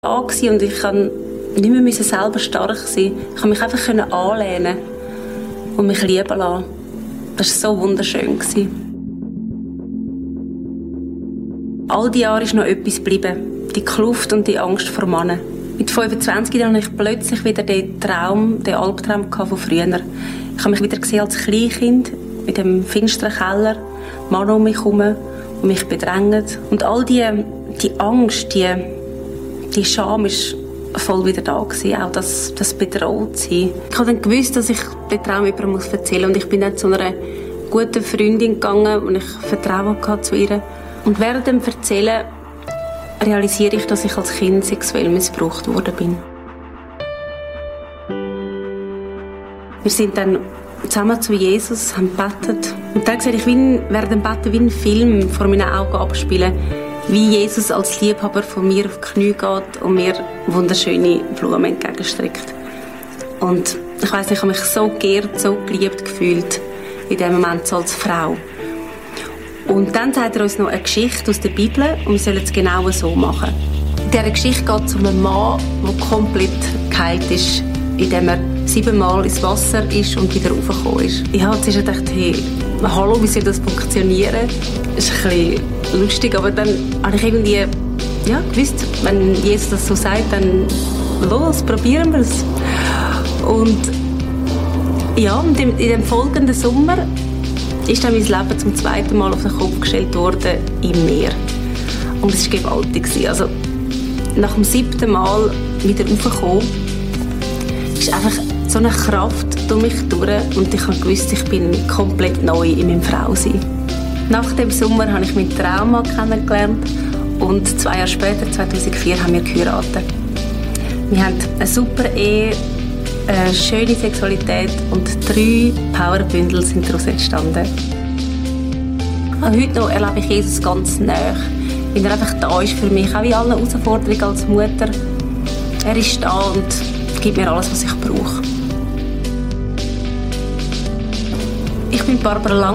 da gewesen und ich kann nicht mehr selber stark sein. Ich konnte mich einfach anlehnen und mich lieben lassen. Das war so wunderschön. All die Jahre ist noch etwas geblieben. Die Kluft und die Angst vor Männern. Mit 25 Jahren hatte ich plötzlich wieder den Albtraum von früher. Ich habe mich wieder gesehen als Kleinkind in dem finsteren Keller, Männer um mich herum und mich bedrängen. Und all die Angst, die Scham ist voll wieder da gewesen, auch das Bedrohtsein. Ich habe dann gewusst, dass ich den Traum jemandem erzählen muss. Und ich bin dann zu einer guten Freundin gegangen und ich Vertrauen hatte zu ihr. Und während dem Erzählen realisiere ich, dass ich als Kind sexuell missbraucht worden bin. Wir sind dann zusammen zu Jesus, haben gebetet. Und dann sehe ich während dem Betten wie ein Film vor meinen Augen abspielen, wie Jesus als Liebhaber von mir auf die Knie geht und mir wunderschöne Blumen entgegenstreckt. Und ich weiss, ich habe mich so geehrt, so geliebt gefühlt, in dem Moment so als Frau. Und dann sagt er uns noch eine Geschichte aus der Bibel und wir sollen es genau so machen. In dieser Geschichte geht es um einen Mann, der komplett geheilt ist, indem er 7-mal ins Wasser ist und wieder raufgekommen ist. Ich habe zuerst gedacht, hey, hallo, wie soll das funktionieren? Das ist ein bisschen lustig, aber dann habe ich irgendwie gewusst, wenn Jesus das so sagt, dann los, probieren wir es. Und in dem folgenden Sommer ist dann mein Leben zum zweiten Mal auf den Kopf gestellt worden im Meer. Und es war gewaltig. Also, nach dem 7. Mal wieder raufgekommen, ist einfach so eine Kraft durch mich durch und ich habe gewusst, ich bin komplett neu in meinem Frausein. Nach dem Sommer habe ich meinen Traum kennengelernt und 2 Jahre später, 2004, haben wir geheiratet. Wir haben eine super Ehe, eine schöne Sexualität und 3 Powerbündel sind daraus entstanden. Und heute noch erlebe ich Jesus ganz nahe, weil er einfach da ist für mich, auch in allen Herausforderungen als Mutter. Er ist da und gibt mir alles, was ich brauche. Ich bin Barbara Lang.